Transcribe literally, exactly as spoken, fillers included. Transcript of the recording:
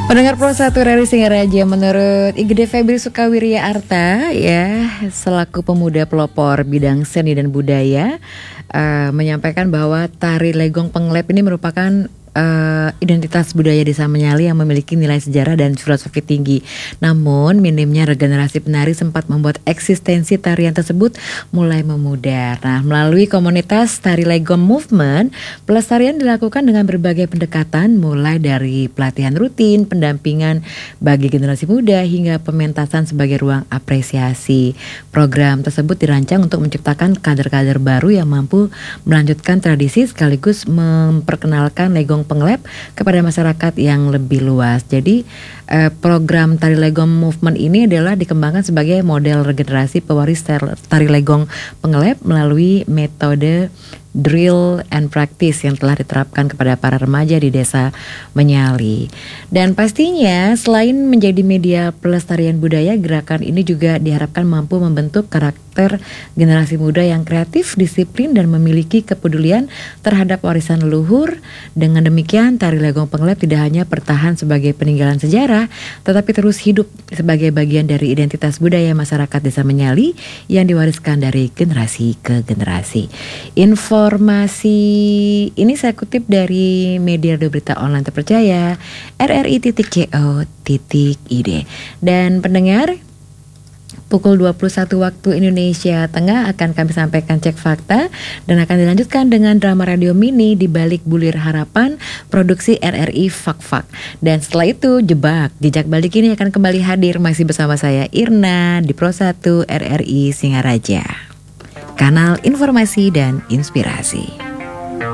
Pendengar Pro satu R R I Singaraja, menurut Igede Febri Sukawirya Arta ya, selaku pemuda pelopor bidang seni dan budaya, uh, menyampaikan bahwa tari legong penglep ini merupakan Uh, identitas budaya Desa Menyali yang memiliki nilai sejarah dan filosofi tinggi. Namun minimnya regenerasi penari sempat membuat eksistensi tarian tersebut mulai memudar. Nah, melalui komunitas Tari Legong Movement, pelestarian dilakukan dengan berbagai pendekatan, mulai dari pelatihan rutin, pendampingan bagi generasi muda, hingga pementasan sebagai ruang apresiasi. Program tersebut dirancang untuk menciptakan kader-kader baru yang mampu melanjutkan tradisi sekaligus memperkenalkan legong penglep kepada masyarakat yang lebih luas. Jadi eh, program Tari Legong Movement ini adalah dikembangkan sebagai model regenerasi pewaris tari legong penglep melalui metode drill and practice yang telah diterapkan kepada para remaja di Desa Menyali. Dan pastinya selain menjadi media pelestarian budaya, gerakan ini juga diharapkan mampu membentuk karakter generasi muda yang kreatif, disiplin, dan memiliki kepedulian terhadap warisan leluhur. Dengan demikian, tari legong penglep tidak hanya bertahan sebagai peninggalan sejarah, tetapi terus hidup sebagai bagian dari identitas budaya masyarakat Desa Menyali yang diwariskan dari generasi ke generasi. Info Informasi ini saya kutip dari media berita online terpercaya R R I titik co titik I D. Dan pendengar, pukul dua puluh satu waktu Indonesia Tengah akan kami sampaikan cek fakta dan akan dilanjutkan dengan drama radio mini di balik bulir harapan produksi R R I Fak-Fak. Dan setelah itu jebak jejak balik ini akan kembali hadir masih bersama saya Irna di Pro satu R R I Singaraja, kanal informasi dan inspirasi.